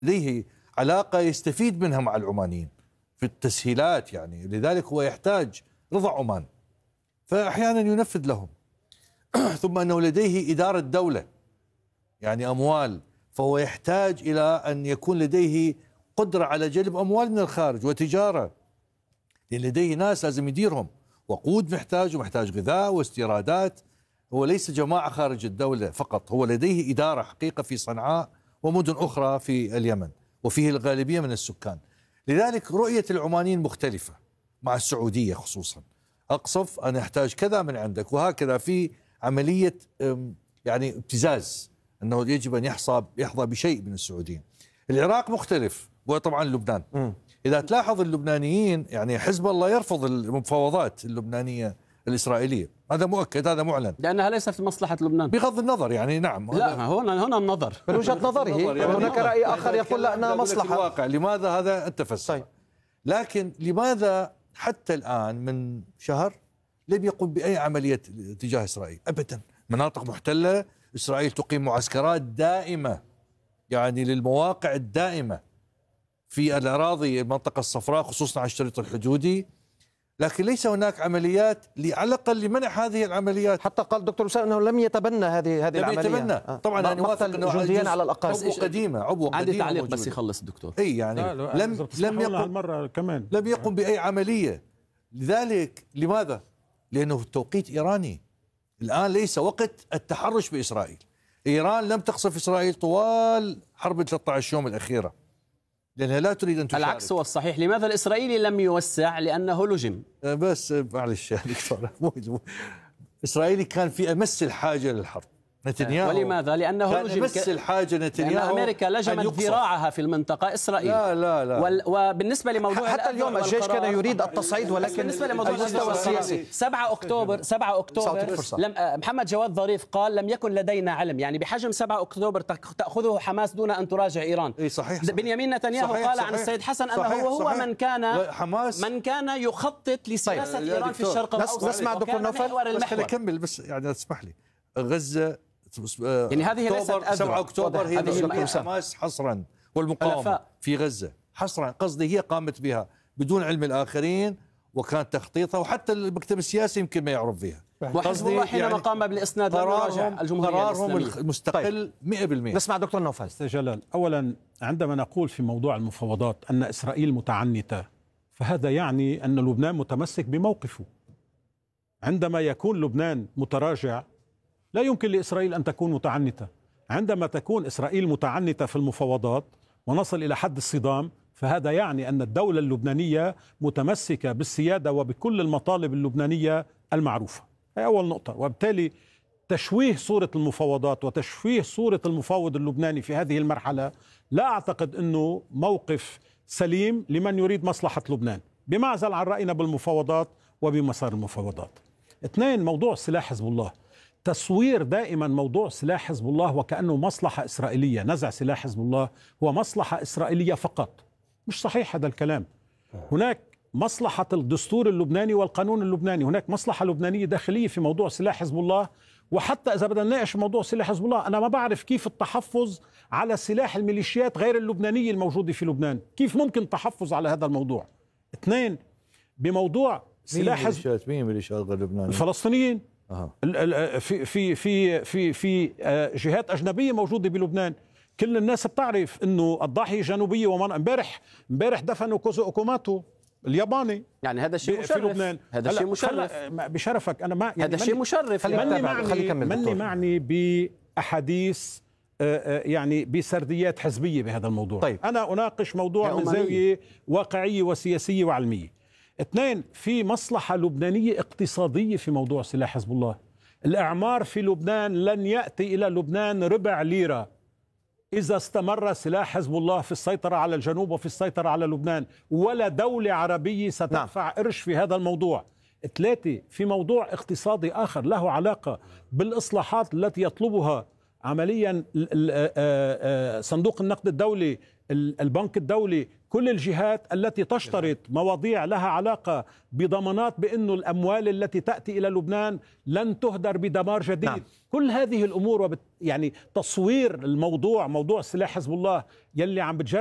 لديه علاقة يستفيد منها مع العمانيين في التسهيلات، يعني لذلك هو يحتاج رضا عمان، فأحيانا ينفذ لهم. ثم أنه لديه إدارة دولة، يعني أموال، فهو يحتاج إلى أن يكون لديه قدرة على جلب أموال من الخارج وتجارة، لأن لديه ناس لازم يديرهم، وقود ومحتاج غذاء واستيرادات. هو ليس جماعة خارج الدولة فقط، هو لديه إدارة حقيقة في صنعاء ومدن أخرى في اليمن، وفيه الغالبية من السكان. لذلك رؤية العمانيين مختلفة مع السعودية خصوصا. أقصف أنا أحتاج كذا من عندك، وهكذا في عملية يعني ابتزاز، أنه يجب أن يحظى بشيء من السعوديين. العراق مختلف، وطبعا لبنان. إذا تلاحظ اللبنانيين، يعني حزب الله يرفض المفاوضات اللبنانية الإسرائيلية، هذا مؤكد، هذا معلن، لأنها ليست في مصلحة لبنان بغض النظر. يعني نعم، لا هنا النظر من وجهة نظره، يعني هناك رأي آخر يقول لا أنها مصلحة. الواقع لماذا هذا التفسير؟ لكن لماذا حتى الآن من شهر لم يقم بأي عملية تجاه إسرائيل أبدا؟ مناطق محتلة، إسرائيل تقيم معسكرات دائمة يعني للمواقع الدائمة في الأراضي المنطقة الصفراء، خصوصا على الشريط الحدودي، لكن ليس هناك عمليات على الأقل لمنع هذه العمليات. حتى قال الدكتور وسام أنه لم يتبنى هذه العملية. يتبنى. طبعا أنا واثق أنه جنديا على الأقل عبوة قديمة عندي تعليق بس يخلص الدكتور. أي يعني لم يقم بأي عملية. لذلك لماذا؟ لأنه التوقيت إيراني، الآن ليس وقت التحرش بإسرائيل. إيران لم تقصف إسرائيل طوال حرب 13 يوم الأخيرة، لأنها لا تريد أن تشارك. العكس هو الصحيح. لماذا الإسرائيلي لم يوسع؟ لأنه لجم. بس معلش يا دكتور، إسرائيلي كان في أمس الحاجة للحرب. نتنياهو ولماذا؟ لأنه كان أمس الحاجة نتنياهو، لأن أمريكا لجمت ذراعها في المنطقة إسرائيل. لا. وبالنسبة لموضوع حتى اليوم الجيش كان يريد التصعيد، ولكن بالنسبة لموضوع المستوى السياسي 7 أكتوبر محمد جواد ظريف قال لم يكن لدينا علم، يعني بحجم 7 أكتوبر تأخذه حماس دون أن تراجع إيران. صحيح. بنيامين نتنياهو قال عن السيد حسن أنه هو من كان يخطط لسياسة إيران في الشرق الأوسط. نسمع دكتور نوفل. بس خليني أكمل، بس يعني تسمح لي. غزة يعني هذه ليست 7 أكتوبر هي حماس حصرا، والمقاومة في غزة حصرا، قصدي هي قامت بها بدون علم الآخرين، وكانت تخطيطها، وحتى المكتب السياسي يمكن ما يعرف بها. وحزب الله حينما قام بالإسناد لمراجع الجمهورية قرارهم المستقل 100%. نسمع دكتور نوفل. أستاذ جلال، أولا عندما نقول في موضوع المفاوضات أن إسرائيل متعنتة، فهذا يعني أن لبنان متمسك بموقفه. عندما يكون لبنان متراجع لا يمكن لإسرائيل أن تكون متعنتة. عندما تكون إسرائيل متعنتة في المفاوضات ونصل إلى حد الصدام، فهذا يعني أن الدولة اللبنانية متمسكة بالسيادة وبكل المطالب اللبنانية المعروفة. هي أول نقطة. وبالتالي تشويه صورة المفاوضات وتشويه صورة المفاوض اللبناني في هذه المرحلة لا أعتقد أنه موقف سليم لمن يريد مصلحة لبنان، بمعزل عن رأينا بالمفاوضات وبمسار المفاوضات. 2، موضوع سلاح حزب الله. تصوير دائما موضوع سلاح حزب الله وكأنه مصلحة إسرائيلية، نزع سلاح حزب الله هو مصلحة إسرائيلية فقط. مش صحيح هذا الكلام. هناك مصلحة الدستور اللبناني والقانون اللبناني، هناك مصلحة لبنانية داخلية في موضوع سلاح حزب الله. وحتى إذا بدنا نناقش موضوع سلاح حزب الله، أنا ما بعرف كيف التحفظ على سلاح الميليشيات غير اللبنانية الموجودة في لبنان، كيف ممكن تحفظ على هذا الموضوع. 2، بموضوع سلاح حزب مين ميليشيات غير لبنانية؟ الفلسطينيين. في جهات أجنبية موجودة بلبنان. كل الناس بتعرف انه الضاحية الجنوبية امبارح دفنوا كوزو اوكوماتو الياباني. يعني هذا شيء مشرف في لبنان. هذا شيء مشرف بشرفك. انا ما يعني هذا شيء مشرف. ماني معني بأحاديث يعني بسرديات حزبية بهذا الموضوع. طيب. انا اناقش موضوع من زاوية واقعية وسياسية وعلمية. 2، في مصلحة لبنانية اقتصادية في موضوع سلاح حزب الله. الإعمار في لبنان لن يأتي إلى لبنان ربع ليرة إذا استمر سلاح حزب الله في السيطرة على الجنوب وفي السيطرة على لبنان، ولا دولة عربية ستدفع قرش في هذا الموضوع. 3، في موضوع اقتصادي آخر له علاقة بالإصلاحات التي يطلبها عمليا صندوق النقد الدولي البنك الدولي، كل الجهات التي تشترط مواضيع لها علاقة بضمانات بأنه الأموال التي تأتي إلى لبنان لن تهدر بدمار جديد. نعم. كل هذه الأمور يعني تصوير الموضوع، موضوع سلاح حزب الله يلي عم بتجرب